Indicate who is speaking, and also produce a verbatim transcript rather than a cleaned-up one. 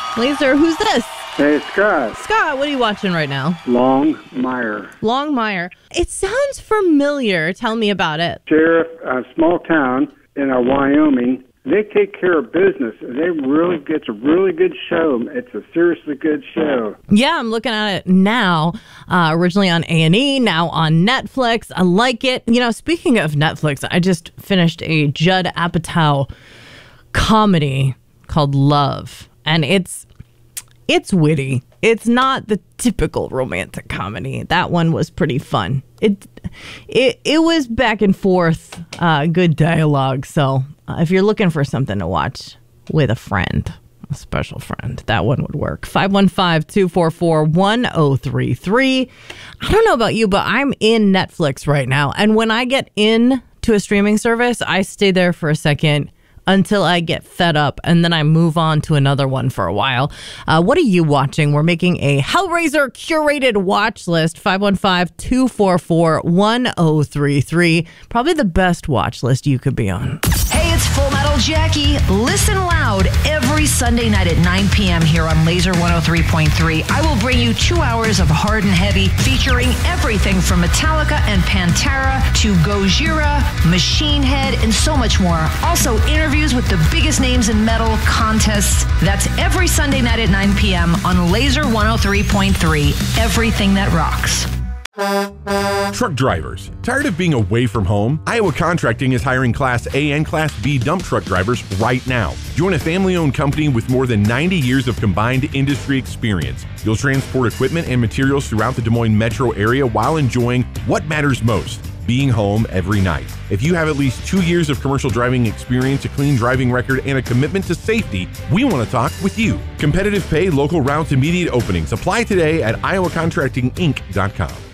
Speaker 1: Laser, who's this?
Speaker 2: Hey, Scott.
Speaker 1: Scott, what are you watching right now?
Speaker 2: Longmire.
Speaker 1: Longmire. It sounds familiar. Tell me about it.
Speaker 2: Sheriff, a small town in uh, Wyoming. They take care of business. They really, it's a really good show. It's a seriously good show.
Speaker 1: Yeah, I'm looking at it now. Uh, originally on A and E, now on Netflix. I like it. You know, speaking of Netflix, I just finished a Judd Apatow comedy called Love, and it's it's witty. It's not the typical romantic comedy. That one was pretty fun. It it it was back and forth, uh, good dialogue. So uh, if you're looking for something to watch with a friend, a special friend, that one would work. five one five, two four four, one zero three three. I don't know about you, but I'm in Netflix right now, and when I get in to a streaming service, I stay there for a second until I get fed up, and then I move on to another one for a while. Uh, what are you watching? We're making a Hellraiser curated watch list. five one five, two four four, one zero three three. Probably the best watch list you could be on.
Speaker 3: Hey, it's Full Metal Jackie. Listen loud every Sunday night at nine p.m. here on Laser one oh three point three. I will bring you two hours of hard and heavy, featuring everything from Metallica and Pantera to Gojira, Machine Head, and so much more. Also, interviews with the biggest names in metal, contests. That's every Sunday night at nine p.m. on Laser one oh three point three. Everything that rocks.
Speaker 4: Truck drivers, tired of being away from home? Iowa Contracting is hiring Class A and Class B dump truck drivers right now. Join a family-owned company with more than ninety years of combined industry experience. You'll transport equipment and materials throughout the Des Moines metro area while enjoying what matters most: being home every night. If you have at least two years of commercial driving experience, a clean driving record, and a commitment to safety, we want to talk with you. Competitive pay, local routes, immediate openings. Apply today at iowa contracting inc dot com.